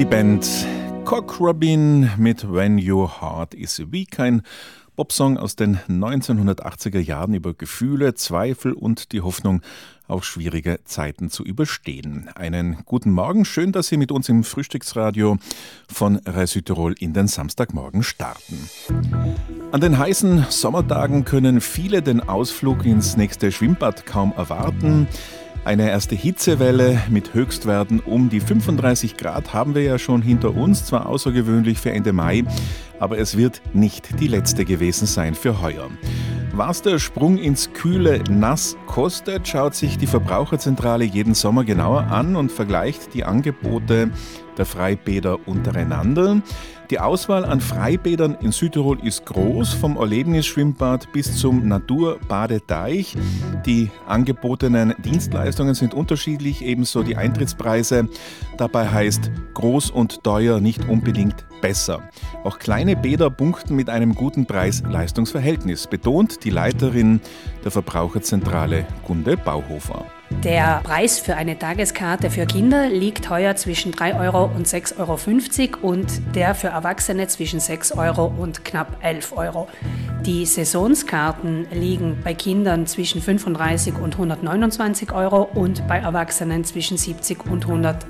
Die Band Cock Robin mit When Your Heart is Weak, ein Popsong aus den 1980er Jahren über Gefühle, Zweifel und die Hoffnung, auch schwierige Zeiten zu überstehen. Einen guten Morgen, schön, dass Sie mit uns im Frühstücksradio von RAI Südtirol in den Samstagmorgen starten. An den heißen Sommertagen können viele den Ausflug ins nächste Schwimmbad kaum erwarten. Eine erste Hitzewelle mit Höchstwerten um die 35 Grad haben wir ja schon hinter uns, zwar außergewöhnlich für Ende Mai, aber es wird nicht die letzte gewesen sein für heuer. Was der Sprung ins kühle Nass kostet, schaut sich die Verbraucherzentrale jeden Sommer genauer an und vergleicht die Angebote der Freibäder untereinander. Die Auswahl an Freibädern in Südtirol ist groß, vom Erlebnisschwimmbad bis zum Naturbadeteich. Die angebotenen Dienstleistungen sind unterschiedlich, ebenso die Eintrittspreise. Dabei heißt groß und teuer nicht unbedingt besser. Auch kleine Bäder punkten mit einem guten Preis-Leistungs-Verhältnis, betont die Leiterin der Verbraucherzentrale Gunde Bauhofer. Der Preis für eine Tageskarte für Kinder liegt heuer zwischen 3 Euro und 6,50 Euro und der für Erwachsene zwischen 6 Euro und knapp 11 Euro. Die Saisonskarten liegen bei Kindern zwischen 35 und 129 Euro und bei Erwachsenen zwischen 70 und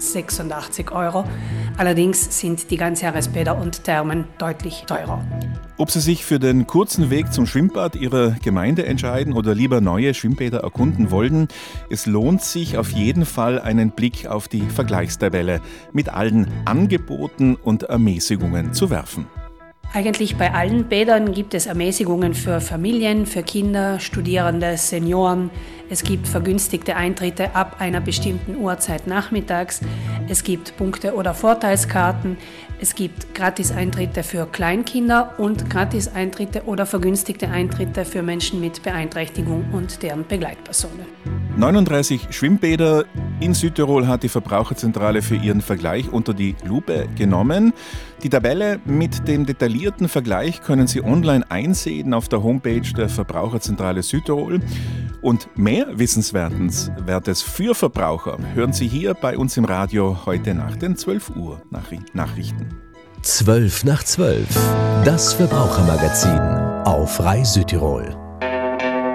186 Euro. Allerdings sind die Ganzjahresbäder und Thermen deutlich teurer. Ob Sie sich für den kurzen Weg zum Schwimmbad Ihrer Gemeinde entscheiden oder lieber neue Schwimmbäder erkunden wollen, es lohnt sich auf jeden Fall, einen Blick auf die Vergleichstabelle mit allen Angeboten und Ermäßigungen zu werfen. Eigentlich bei allen Bädern gibt es Ermäßigungen für Familien, für Kinder, Studierende, Senioren. Es gibt vergünstigte Eintritte ab einer bestimmten Uhrzeit nachmittags. Es gibt Punkte- oder Vorteilskarten. Es gibt Gratis-Eintritte für Kleinkinder und Gratis-Eintritte oder vergünstigte Eintritte für Menschen mit Beeinträchtigung und deren Begleitpersonen. 39 Schwimmbäder in Südtirol hat die Verbraucherzentrale für ihren Vergleich unter die Lupe genommen. Die Tabelle mit dem detaillierten Vergleich können Sie online einsehen auf der Homepage der Verbraucherzentrale Südtirol. Und mehr Wissenswertes für Verbraucher hören Sie hier bei uns im Radio heute nach den 12 Uhr Nachrichten. 12 nach 12, das Verbrauchermagazin auf RAI Südtirol.